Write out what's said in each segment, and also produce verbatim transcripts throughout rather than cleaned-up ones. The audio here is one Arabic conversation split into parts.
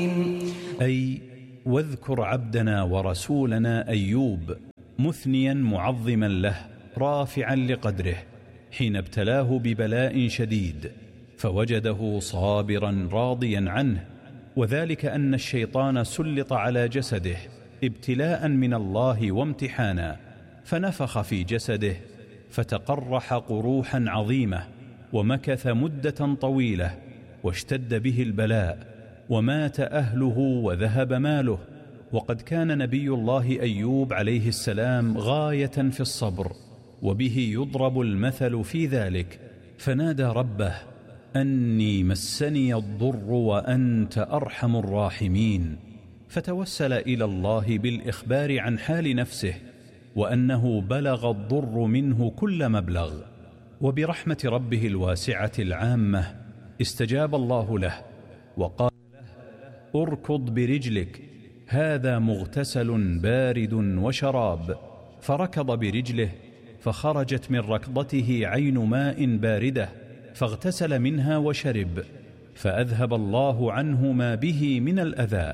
أي واذكر عبدنا ورسولنا أيوب مثنيا معظما له رافعا لقدره حين ابتلاه ببلاء شديد فوجده صابرا راضيا عنه، وذلك أن الشيطان سلط على جسده ابتلاء من الله وامتحانا، فنفخ في جسده فتقرح قروحا عظيمة ومكث مدة طويلة واشتد به البلاء ومات أهله وذهب ماله. وقد كان نبي الله أيوب عليه السلام غاية في الصبر، وبه يضرب المثل في ذلك، فنادى ربه أني مسني الضر وأنت أرحم الراحمين، فتوسل إلى الله بالإخبار عن حال نفسه وأنه بلغ الضر منه كل مبلغ، وبرحمة ربه الواسعة العامة استجاب الله له وقال له اركض برجلك هذا مغتسل بارد وشراب، فركض برجله فخرجت من ركضته عين ماء باردة فاغتسل منها وشرب، فأذهب الله عنه ما به من الأذى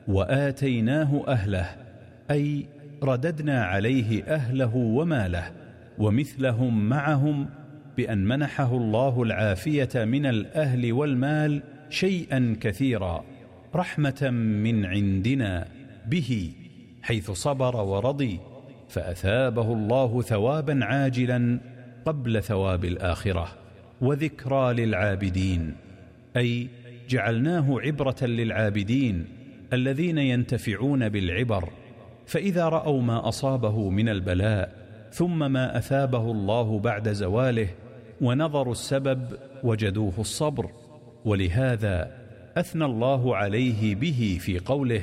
وآتيناه أهله، أي رددنا عليه أهله وماله ومثلهم معهم، بأن منحه الله العافية من الأهل والمال شيئا كثيرا رحمة من عندنا به، حيث صبر ورضي فأثابه الله ثوابا عاجلا قبل ثواب الآخرة وذكرى للعابدين، أي جعلناه عبرة للعابدين الذين ينتفعون بالعبر، فإذا رأوا ما أصابه من البلاء ثم ما أثابه الله بعد زواله ونظروا السبب وجدوه الصبر، ولهذا أثنى الله عليه به في قوله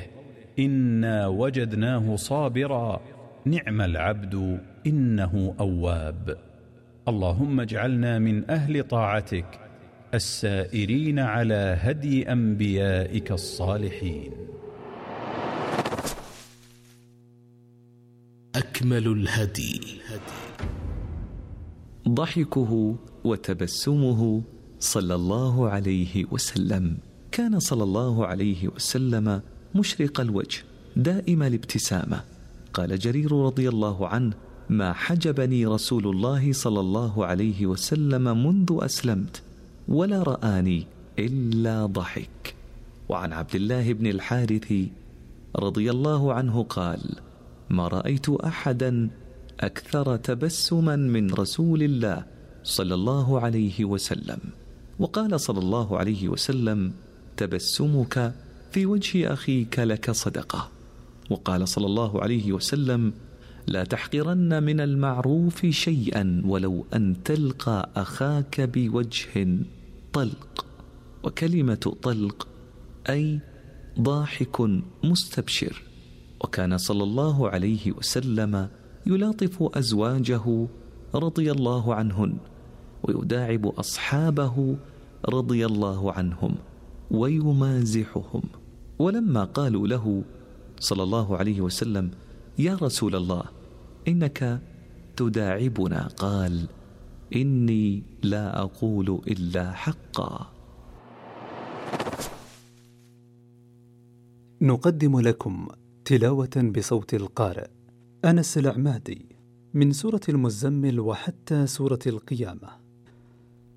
إنا وجدناه صابرا نعم العبد إنه أواب. اللهم اجعلنا من أهل طاعتك السائرين على هدي أنبيائك الصالحين. أكمل الهدي ضحكه وتبسمه صلى الله عليه وسلم. كان صلى الله عليه وسلم مشرق الوجه دائم الابتسامة. قال جرير رضي الله عنه ما حجبني رسول الله صلى الله عليه وسلم منذ أسلمت ولا رآني إلا ضحك. وعن عبد الله بن الحارث رضي الله عنه قال ما رأيت أحدا أكثر تبسما من رسول الله صلى الله عليه وسلم. وقال صلى الله عليه وسلم تبسمك في وجه أخيك لك صدقة. وقال صلى الله عليه وسلم لا تحقرن من المعروف شيئا ولو أن تلقى أخاك بوجه طلق. وكلمة طلق أي ضاحك مستبشر. وكان صلى الله عليه وسلم يلاطف أزواجه رضي الله عنهن ويداعب أصحابه رضي الله عنهم ويمازحهم. ولما قالوا له صلى الله عليه وسلم يا رسول الله إنك تداعبنا قال إني لا أقول إلا حقا. نقدم لكم تلاوة بصوت القارئ أنس العمادي من سورة المزمل وحتى سورة القيامة.